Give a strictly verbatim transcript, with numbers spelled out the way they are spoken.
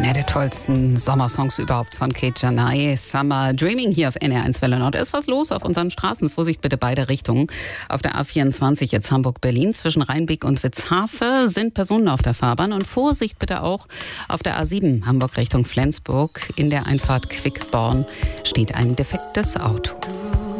Einer der tollsten Sommersongs überhaupt von Kate Janai. Summer Dreaming hier auf N R eins Welle Nord. Ist was los auf unseren Straßen? Vorsicht bitte beide Richtungen. Auf der A vierundzwanzig jetzt Hamburg-Berlin zwischen Rheinbeek und Witzhafe sind Personen auf der Fahrbahn. Und Vorsicht bitte auch auf der A sieben Hamburg Richtung Flensburg. In der Einfahrt Quickborn steht ein defektes Auto.